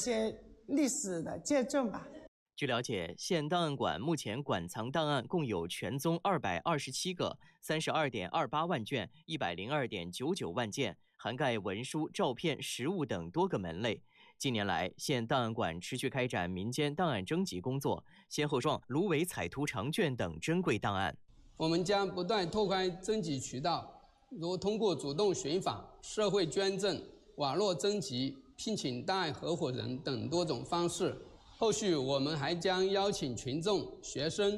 些历史的见证吧。 据了解，县档案馆目前馆藏档案共有全宗227个，32.28万卷，102.99万件，涵盖文书、照片、实物等多个门类。近年来，县档案馆持续开展民间档案征集工作，先后创芦苇彩图长卷等珍贵档案。 我们将不断拓宽征集渠道，如通过主动寻访、社会捐赠、网络征集、聘请档案合伙人等多种方式。后续我们还将邀请群众、学生